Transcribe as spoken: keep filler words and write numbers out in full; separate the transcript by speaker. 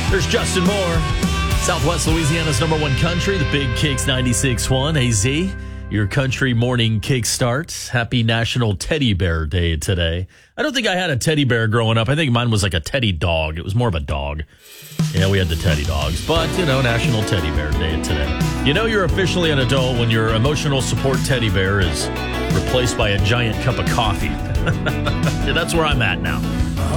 Speaker 1: There's Justin Moore. Southwest Louisiana's number one country, the Big Kicks ninety-six point one. A Z, your country morning kickstart. Happy National Teddy Bear Day today. I don't think I had a teddy bear growing up. I think mine was like a teddy dog. It was more of a dog. Yeah, we had the teddy dogs. But, you know, National Teddy Bear Day today. You know you're officially an adult when your emotional support teddy bear is replaced by a giant cup of coffee. Yeah, that's where I'm at now.